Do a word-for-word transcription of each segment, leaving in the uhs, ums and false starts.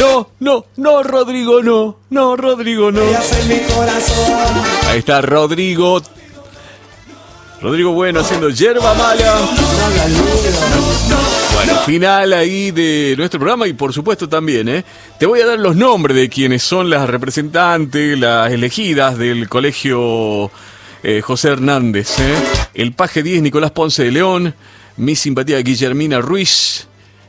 No, no, no, Rodrigo, no. No, Rodrigo, no. Ahí está Rodrigo. Rodrigo Bueno haciendo Yerba Mala. Bueno, final ahí de nuestro programa y por supuesto también, ¿eh? Te voy a dar los nombres de quienes son las representantes, las elegidas del colegio eh, José Hernández, ¿eh? El Paje diez, Nicolás Ponce de León. Mi simpatía, Guillermina Ruiz.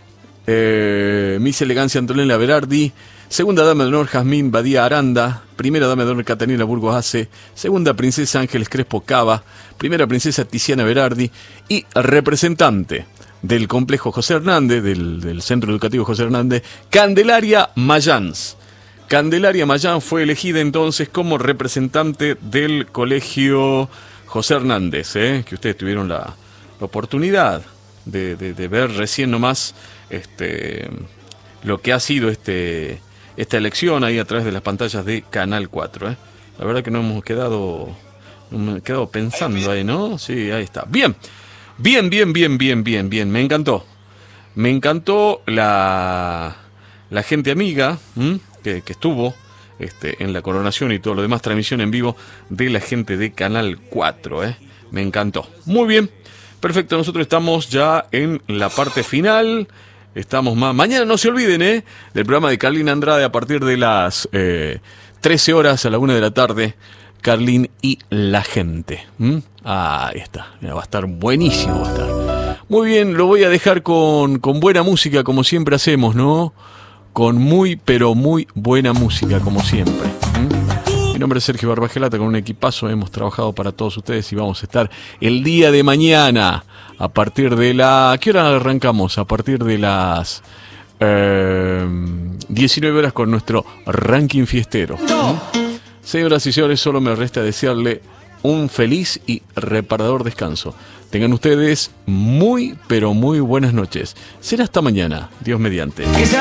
Eh, Miss Elegancia, Antonella Berardi. Segunda dama de honor, Jazmín Badía Aranda. Primera dama de honor, Catalina Burgos Ace. Segunda princesa, Ángeles Crespo Cava. Primera princesa, Tiziana Berardi. Y representante del complejo José Hernández, del, del Centro Educativo José Hernández, Candelaria Mayans. Candelaria Mayans fue elegida entonces como representante del colegio José Hernández, ¿eh? Que ustedes tuvieron la, la oportunidad de, de, de ver recién nomás este, lo que ha sido este, esta elección ahí a través de las pantallas de Canal cuatro, ¿eh? La verdad que nos hemos quedado, nos hemos quedado pensando ahí, ¿no? Sí, ahí está. Bien. Bien, bien, bien, bien, bien, bien. Me encantó. Me encantó la, la gente amiga que, que estuvo este, en la coronación y todo lo demás, transmisión en vivo de la gente de Canal cuatro. ¿eh? Me encantó. Muy bien. Perfecto. Nosotros estamos ya en la parte final. Estamos más. Mañana no se olviden, ¿eh? Del programa de Carlín Andrade a partir de las eh, trece horas a la una de la tarde. Carlín y la gente. ¿Mm? Ah, ahí está. Mira, va a estar buenísimo. Va a estar. Muy bien, lo voy a dejar con, con buena música, como siempre hacemos, ¿no? Con muy, pero muy buena música, como siempre. ¿Mm? Mi nombre es Sergio Barbagelata, con un equipazo hemos trabajado para todos ustedes y vamos a estar el día de mañana a partir de la... ¿A qué hora arrancamos? A partir de las eh, diecinueve horas con nuestro ranking fiestero. ¿Mm? Señoras y señores, solo me resta desearle un feliz y reparador descanso. Tengan ustedes muy, pero muy buenas noches. Será hasta mañana, Dios mediante.